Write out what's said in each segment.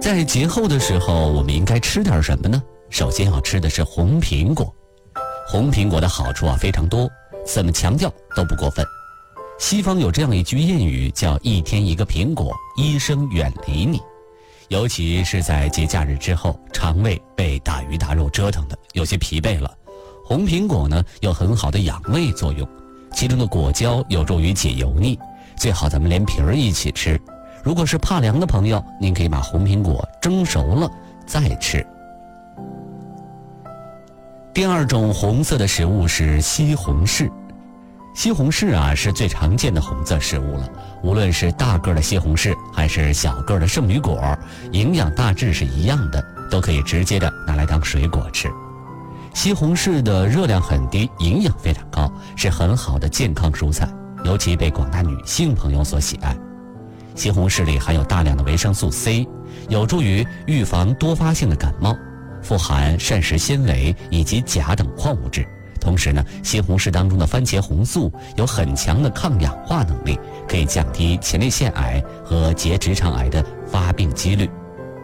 在节后的时候，我们应该吃点什么呢？首先要吃的是红苹果。红苹果的好处非常多，怎么强调都不过分。西方有这样一句谚语，叫一天一个苹果，医生远离你。尤其是在节假日之后，肠胃被大鱼大肉折腾的有些疲惫了，红苹果呢有很好的养胃作用，其中的果胶有助于解油腻，最好咱们连皮儿一起吃。如果是怕凉的朋友，您可以把红苹果蒸熟了再吃。第二种红色的食物是西红柿。西红柿是最常见的红色食物了，无论是大个的西红柿还是小个的圣女果，营养大致是一样的，都可以直接的拿来当水果吃。西红柿的热量很低，营养非常高，是很好的健康蔬菜，尤其被广大女性朋友所喜爱。西红柿里含有大量的维生素 C， 有助于预防多发性的感冒，富含膳食纤维以及钾等矿物质。同时呢，西红柿当中的番茄红素有很强的抗氧化能力，可以降低前列腺癌和结直肠癌的发病几率。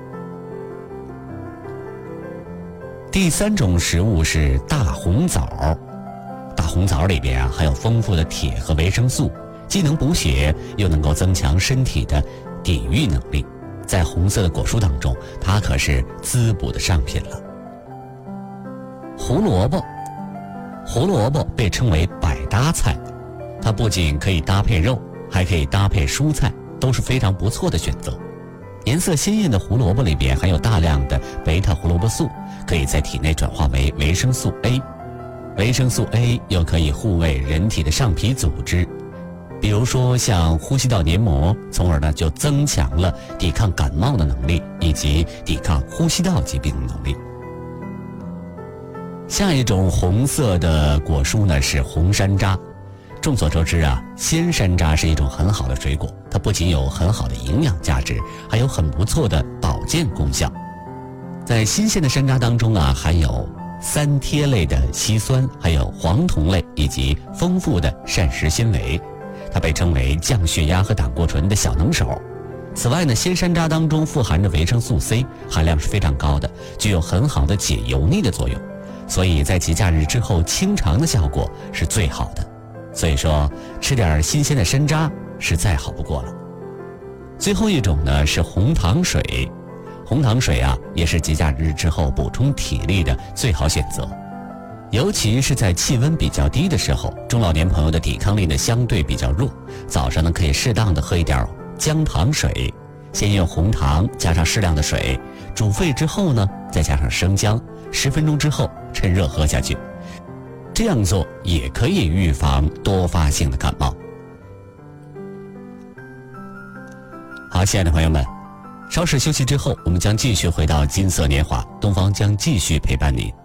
第三种食物是大红枣。大红枣里边含有丰富的铁和维生素，既能补血，又能够增强身体的抵御能力。在红色的果蔬当中，它可是滋补的上品了。胡萝卜。胡萝卜被称为百搭菜，它不仅可以搭配肉，还可以搭配蔬菜，都是非常不错的选择。颜色鲜艳的胡萝卜里边含有大量的贝塔胡萝卜素，可以在体内转化为维生素 A。维生素 A 又可以护卫人体的上皮组织，比如说像呼吸道黏膜，从而呢就增强了抵抗感冒的能力，以及抵抗呼吸道疾病的能力。下一种红色的果蔬呢是红山楂。众所周知鲜山楂是一种很好的水果，它不仅有很好的营养价值，还有很不错的保健功效。在新鲜的山楂当中含有三萜类的硒酸，还有黄酮类以及丰富的膳食纤维，它被称为降血压和胆固醇的小能手。此外呢，鲜山楂当中富含着维生素 C， 含量是非常高的，具有很好的解油腻的作用。所以在节假日之后清肠的效果是最好的，所以说吃点新鲜的山楂是再好不过了。最后一种呢是红糖水。红糖水也是节假日之后补充体力的最好选择，尤其是在气温比较低的时候，中老年朋友的抵抗力呢相对比较弱，早上呢可以适当的喝一点姜糖水，先用红糖加上适量的水煮沸之后呢，再加上生姜，10分钟之后趁热喝下去。这样做也可以预防多发性的感冒。好，亲爱的朋友们，稍事休息之后，我们将继续回到金色年华，东方将继续陪伴您。